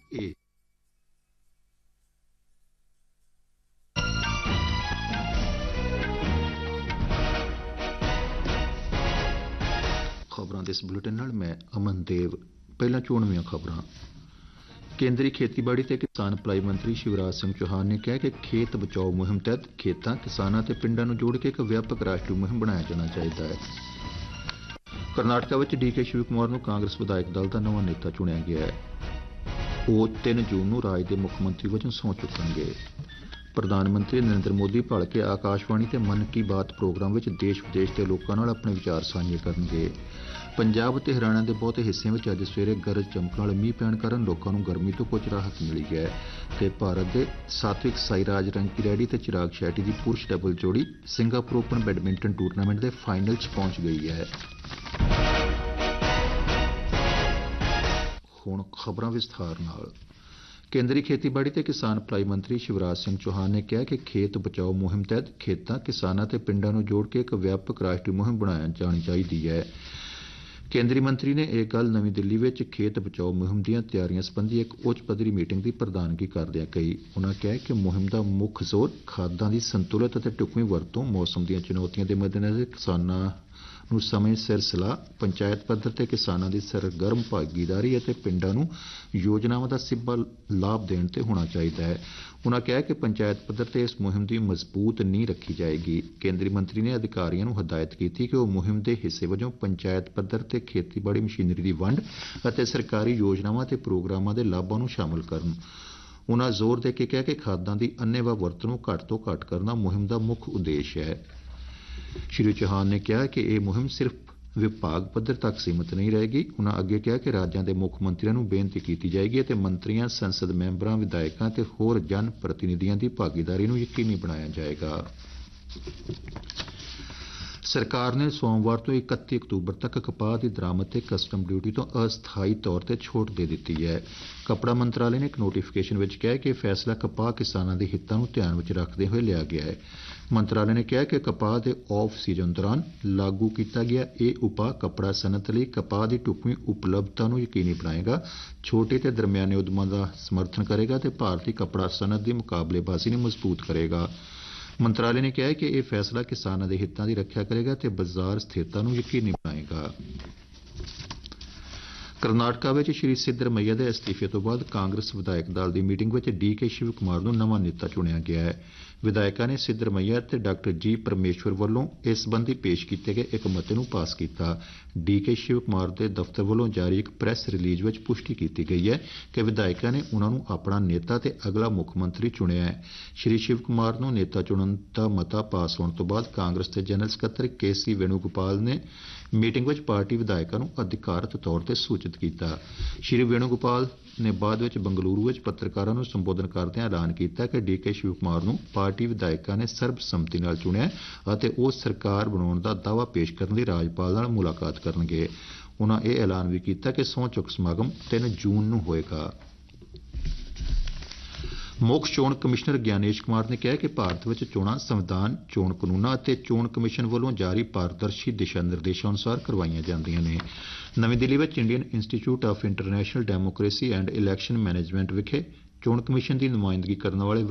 ਏ। ਖਬਰਾਂ ਦੇ ਇਸ ਬੁਲੇਟਿਨ ਨਾਲ ਮੈਂ ਅਮਨ ਦੇਵ। ਪਹਿਲਾਂ ਚੋਣਵੀਆਂ ਖਬਰਾਂ। ਕੇਂਦਰੀ ਖੇਤੀਬਾੜੀ ਤੇ ਕਿਸਾਨ ਭਲਾਈ ਮੰਤਰੀ ਸ਼ਿਵਰਾਜ ਸਿੰਘ ਚੌਹਾਨ ਨੇ ਕਿਹਾ ਕਿ ਖੇਤ ਬਚਾਓ ਮੁਹਿੰਮ ਤਹਿਤ ਖੇਤਾਂ, ਕਿਸਾਨਾਂ ਤੇ ਪਿੰਡਾਂ ਨੂੰ ਜੋੜ ਕੇ ਇੱਕ ਵਿਆਪਕ ਰਾਸ਼ਟਰੀ ਮੁਹਿੰਮ ਬਣਾਇਆ ਜਾਣਾ ਚਾਹੀਦਾ ਹੈ। ਕਰਨਾਟਕਾ ਵਿੱਚ ਡੀਕੇ ਸ਼ਿਵ ਕੁਮਾਰ ਨੂੰ ਕਾਂਗਰਸ ਵਿਧਾਇਕ ਦਲ ਦਾ ਨਵਾਂ ਨੇਤਾ ਚੁਣਿਆ ਗਿਆ ਹੈ। ਉਹ 3 ਜੂਨ ਨੂੰ ਰਾਜ ਦੇ ਮੁੱਖ ਮੰਤਰੀ ਵਜੋਂ ਸਹੁੰ ਚੁੱਕਣਗੇ। ਪ੍ਰਧਾਨ ਮੰਤਰੀ ਨਰਿੰਦਰ ਮੋਦੀ ਭਲਕੇ ਆਕਾਸ਼ਵਾਣੀ ਤੇ ਮਨ ਕੀ ਬਾਤ ਪ੍ਰੋਗਰਾਮ ਵਿੱਚ ਦੇਸ਼ ਵਿਦੇਸ਼ ਦੇ ਲੋਕਾਂ ਨਾਲ ਆਪਣੇ ਵਿਚਾਰ ਸਾਂਝੇ ਕਰਨਗੇ। ਪੰਜਾਬ ਤੇ ਹਰਿਆਣਾ ਦੇ ਬਹੁਤੇ ਹਿੱਸਿਆਂ ਵਿੱਚ ਅੱਜ ਸਵੇਰੇ ਗਰਜ ਚਮਕ ਨਾਲ ਮੀਂਹ ਪੈਣ ਕਾਰਨ ਲੋਕਾਂ ਨੂੰ ਗਰਮੀ ਤੋਂ ਕੁਝ ਰਾਹਤ ਮਿਲੀ ਹੈ ਤੇ ਭਾਰਤ ਦੇ ਸਾਤਵਿਕ ਸਾਈਰਾਜ ਰੰਕੀ ਰੈਡੀ ਤੇ ਚਿਰਾਗ ਸ਼ੈਟੀ ਦੀ ਪੁਰਸ਼ ਡਬਲ ਜੋੜੀ ਸਿੰਗਾਪੁਰ ਓਪਨ ਬੈਡਮਿੰਟਨ ਟੂਰਨਾਮੈਂਟ ਦੇ ਫਾਈਨਲ 'ਚ ਪਹੁੰਚ ਗਈ ਹੈ। ਹੁਣ ਖਬਰਾਂ ਵਿਸਥਾਰ ਨਾਲ। ਕੇਂਦਰੀ ਖੇਤੀਬਾੜੀ ਤੇ ਕਿਸਾਨ ਭਲਾਈ ਮੰਤਰੀ ਸ਼ਿਵਰਾਜ ਸਿੰਘ ਚੌਹਾਨ ਨੇ ਕਿਹਾ ਕਿ ਖੇਤ ਬਚਾਓ ਮੁਹਿੰਮ ਤਹਿਤ ਖੇਤਾਂ, ਕਿਸਾਨਾਂ ਤੇ ਪਿੰਡਾਂ ਨੂੰ ਜੋੜ ਕੇ ਇੱਕ ਵਿਆਪਕ ਰਾਸ਼ਟਰੀ ਮੁਹਿੰਮ ਬਣਾਈ ਜਾਣੀ ਚਾਹੀਦੀ ਹੈ। ਕੇਂਦਰੀ ਮੰਤਰੀ ਨੇ ਇਹ ਗੱਲ ਨਵੀਂ ਦਿੱਲੀ ਵਿੱਚ ਖੇਤ ਬਚਾਓ ਮੁਹਿੰਮ ਦੀਆਂ ਤਿਆਰੀਆਂ ਸੰਬੰਧੀ ਇੱਕ ਉੱਚ ਪੱਧਰੀ ਮੀਟਿੰਗ ਦੀ ਪ੍ਰਧਾਨਗੀ ਕਰਦਿਆਂ ਕਹੀ। ਉਨ੍ਹਾਂ ਕਿਹਾ ਕਿ ਮੁਹਿੰਮ ਦਾ ਮੁੱਖ ਜ਼ੋਰ ਖਾਦਾਂ ਦੀ ਸੰਤੁਲਿਤ ਅਤੇ ਢੁਕਵੀਂ ਵਰਤੋਂ, ਮੌਸਮ ਦੀਆਂ ਚੁਣੌਤੀਆਂ ਦੇ ਮੱਦੇਨਜ਼ਰ ਕਿਸਾਨਾਂ ਨੂੰ ਸਮੇਂ ਸਿਰ ਸਲਾਹ, ਪੰਚਾਇਤ ਪੱਧਰ ਤੇ ਕਿਸਾਨਾਂ ਦੀ ਸਰਗਰਮ ਭਾਗੀਦਾਰੀ ਅਤੇ ਪਿੰਡਾਂ ਨੂੰ ਯੋਜਨਾਵਾਂ ਦਾ ਸਿੱਧਾ ਲਾਭ ਦੇਣ ਤੇ ਹੋਣਾ ਚਾਹੀਦਾ ਹੈ। ਉਨ੍ਹਾਂ ਕਿਹਾ ਕਿ ਪੰਚਾਇਤ ਪੱਧਰ ਤੇ ਇਸ ਮੁਹਿੰਮ ਦੀ ਮਜ਼ਬੂਤ ਨੀਂਹ ਰੱਖੀ ਜਾਏਗੀ। ਕੇਂਦਰੀ ਮੰਤਰੀ ਨੇ ਅਧਿਕਾਰੀਆਂ ਨੂੰ ਹਦਾਇਤ ਕੀਤੀ ਕਿ ਉਹ ਮੁਹਿੰਮ ਦੇ ਹਿੱਸੇ ਵਜੋਂ ਪੰਚਾਇਤ ਪੱਧਰ ਤੇ ਖੇਤੀਬਾੜੀ ਮਸ਼ੀਨਰੀ ਦੀ ਵੰਡ ਅਤੇ ਸਰਕਾਰੀ ਯੋਜਨਾਵਾਂ ਤੇ ਪ੍ਰੋਗਰਾਮਾਂ ਦੇ ਲਾਭਾਂ ਨੂੰ ਸ਼ਾਮਲ ਕਰਨ। ਉਨ੍ਹਾਂ ਜ਼ੋਰ ਦੇ ਕੇ ਕਿਹਾ ਕਿ ਖਾਦਾਂ ਦੀ ਅੰਨ੍ਹੇਵਾਹ ਵਰਤੋਂ ਨੂੰ ਘੱਟ ਤੋਂ ਘੱਟ ਕਰਨਾ ਮੁਹਿੰਮ ਦਾ ਮੁੱਖ ਉਦੇਸ਼ ਹੈ। ਸ਼੍ਰੀ ਚੌਹਾਨ ਨੇ ਕਿਹਾ ਕਿ ਇਹ ਮੁਹਿੰਮ ਸਿਰਫ ਵਿਭਾਗ ਪੱਧਰ ਤੱਕ ਸੀਮਿਤ ਨਹੀਂ ਰਹੇਗੀ। ਉਨ੍ਹਾਂ ਅੱਗੇ ਕਿਹਾ ਕਿ ਰਾਜਾਂ ਦੇ ਮੁੱਖ ਮੰਤਰੀਆਂ ਨੂੰ ਬੇਨਤੀ ਕੀਤੀ ਜਾਏਗੀ ਅਤੇ ਮੰਤਰੀਆਂ, ਸੰਸਦ ਮੈਂਬਰਾਂ, ਵਿਧਾਇਕਾਂ ਤੇ ਹੋਰ ਜਨ ਪ੍ਰਤੀਨਿਧੀਆਂ ਦੀ ਭਾਗੀਦਾਰੀ ਨੂੰ ਯਕੀਨੀ ਬਣਾਇਆ ਜਾਏਗਾ। ਸਰਕਾਰ ਨੇ ਸੋਮਵਾਰ ਤੋਂ 31 ਅਕਤੂਬਰ ਤੱਕ ਕਪਾਹ ਦੀ ਦਰਾਮਦ ਤੇ ਕਸਟਮ ਡਿਊਟੀ ਤੋਂ ਅਸਥਾਈ ਤੌਰ ਤੇ ਛੋਟ ਦੇ ਦਿੱਤੀ ਹੈ। ਕੱਪੜਾ ਮੰਤਰਾਲੇ ਨੇ ਇੱਕ ਨੋਟੀਫਿਕੇਸ਼ਨ ਵਿੱਚ ਕਿਹਾ ਕਿ ਇਹ ਫੈਸਲਾ ਕਪਾਹ ਕਿਸਾਨਾਂ ਦੇ ਹਿੱਤਾਂ ਨੂੰ ਧਿਆਨ ਵਿੱਚ ਰੱਖਦੇ ਹੋਏ ਲਿਆ ਗਿਆ ਹੈ। ਮੰਤਰਾਲੇ ਨੇ ਕਿਹਾ ਕਿ ਕਪਾਹ ਦੇ ਆਫ ਸੀਜ਼ਨ ਦੌਰਾਨ ਲਾਗੂ ਕੀਤਾ ਗਿਆ ਇਹ ਉਪਾਅ ਕੱਪੜਾ ਸਨਅਤ ਲਈ ਕਪਾਹ ਦੀ ਢੁਕਵੀਂ ਉਪਲਬਧਤਾ ਨੂੰ ਯਕੀਨੀ ਬਣਾਏਗਾ, ਛੋਟੇ ਤੇ ਦਰਮਿਆਨੇ ਉਦਮਾਂ ਦਾ ਸਮਰਥਨ ਕਰੇਗਾ ਤੇ ਭਾਰਤੀ ਕੱਪੜਾ ਸਨਅਤ ਦੀ ਮੁਕਾਬਲੇਬਾਜ਼ੀ ਨੂੰ ਮਜ਼ਬੂਤ ਕਰੇਗਾ। ਮੰਤਰਾਲੇ ਨੇ ਕਿਹਾ ਕਿ ਇਹ ਫੈਸਲਾ ਕਿਸਾਨਾਂ ਦੇ ਹਿੱਤਾਂ ਦੀ ਰੱਖਿਆ ਕਰੇਗਾ ਤੇ ਬਾਜ਼ਾਰ ਸਥਿਰਤਾ ਨੂੰ ਯਕੀਨੀ ਬਣਾਏਗਾ। ਕਰਨਾਟਕਾ ਵਿੱਚ ਸ਼੍ਰੀ ਸਿੱਧਰਮਈਆ ਦੇ ਅਸਤੀਫੇ ਤੋਂ ਬਾਅਦ ਕਾਂਗਰਸ ਵਿਧਾਇਕ ਦਲ ਦੀ ਮੀਟਿੰਗ ਵਿੱਚ ਡੀਕੇ ਸ਼ਿਵ ਕੁਮਾਰ ਨੂੰ ਨਵਾਂ ਨੇਤਾ ਚੁਣਿਆ ਗਿਆ ਹੈ। ਵਿਧਾਇਕਾਂ ਨੇ ਸਿੱਧਰਮਈਆ ਤੇ ਡਾਕਟਰ ਜੀ ਪਰਮੇਸ਼ਵਰ ਵੱਲੋਂ ਇਸ ਸੰਬੰਧੀ ਪੇਸ਼ ਕੀਤੇ ਗਏ ਇੱਕ ਮਤੇ ਨੂੰ ਪਾਸ ਕੀਤਾ। ਡੀਕੇ ਸ਼ਿਵ ਕੁਮਾਰ ਦੇ ਦਫ਼ਤਰ ਵੱਲੋਂ ਜਾਰੀ ਇੱਕ ਪ੍ਰੈਸ ਰਿਲੀਜ਼ ਵਿੱਚ ਪੁਸ਼ਟੀ ਕੀਤੀ ਗਈ ਹੈ ਕਿ ਵਿਧਾਇਕਾਂ ਨੇ ਉਨ੍ਹਾਂ ਨੂੰ ਆਪਣਾ ਨੇਤਾ ਤੇ ਅਗਲਾ ਮੁੱਖ ਮੰਤਰੀ ਚੁਣਿਆ ਹੈ। ਸ਼੍ਰੀ ਸ਼ਿਵ ਕੁਮਾਰ ਨੂੰ ਨੇਤਾ ਚੁਣਨ ਦਾ ਮਤਾ ਪਾਸ ਹੋਣ ਤੋਂ ਬਾਅਦ ਕਾਂਗਰਸ ਦੇ ਜਨਰਲ ਸਕੱਤਰ ਕੇ.ਸੀ. ਵੇਣੂਗੋਪਾਲ ਨੇ ਮੀਟਿੰਗ ਵਿੱਚ ਪਾਰਟੀ ਵਿਧਾਇਕਾਂ ਨੂੰ ਅਧਿਕਾਰਤ ਤੌਰ ਤੇ ਸੂਚਿਤ ਕੀਤਾ। ਸ਼੍ਰੀ ਵੇਣੂਗੋਪਾਲ ਨੇ ਬਾਅਦ ਵਿੱਚ ਬੰਗਲੁਰੂ ਵਿੱਚ ਪੱਤਰਕਾਰਾਂ ਨੂੰ ਸੰਬੋਧਨ ਕਰਦਿਆਂ ਐਲਾਨ ਕੀਤਾ ਕਿ ਡੀਕੇ ਸ਼ਿਵ ਕੁਮਾਰ ਨੂੰ ਪਾਰਟੀ ਵਿਧਾਇਕਾਂ ਨੇ ਸਰਬਸੰਮਤੀ ਨਾਲ ਚੁਣਿਆ ਅਤੇ ਉਹ ਸਰਕਾਰ ਬਣਾਉਣ ਦਾ ਦਾਅਵਾ ਪੇਸ਼ ਕਰਨ ਲਈ ਰਾਜਪਾਲ ਨਾਲ ਮੁਲਾਕਾਤ ਕਰਨਗੇ। ਉਨ੍ਹਾਂ ਇਹ ਐਲਾਨ ਵੀ ਕੀਤਾ ਕਿ ਸਹੁੰ ਚੁੱਕ ਸਮਾਗਮ 3 ਜੂਨ ਨੂੰ ਹੋਏਗਾ। ਮੁੱਖ ਚੋਣ ਕਮਿਸ਼ਨਰ ਗਿਆਨੇਸ਼ ਕੁਮਾਰ ਨੇ ਕਿਹਾ ਕਿ ਭਾਰਤ ਵਿੱਚ ਚੋਣਾਂ ਸੰਵਿਧਾਨ, ਚੋਣ ਕਾਨੂੰਨਾਂ ਅਤੇ ਚੋਣ ਕਮਿਸ਼ਨ ਵੱਲੋਂ ਜਾਰੀ ਪਾਰਦਰਸ਼ੀ ਦਿਸ਼ਾ ਨਿਰਦੇਸ਼ਾਂ ਅਨੁਸਾਰ ਕਰਵਾਈਆਂ ਜਾਂਦੀਆਂ ਨੇ। ਨਵੀਂ ਦਿੱਲੀ ਵਿੱਚ Indian institute of international democracy and election management ਵਿਖੇ ਚੋਣ ਕਮਿਸ਼ਨ ਦੀ ਨੁਮਾਇੰਦਗੀ ਕਰਨ ਵਾਲੇ